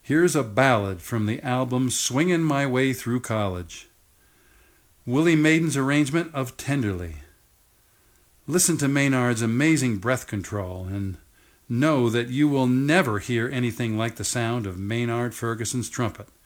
Here's a ballad from the album Swingin' My Way Through College. Willie Maiden's arrangement of Tenderly. Listen to Maynard's amazing breath control and know that you will never hear anything like the sound of Maynard Ferguson's trumpet.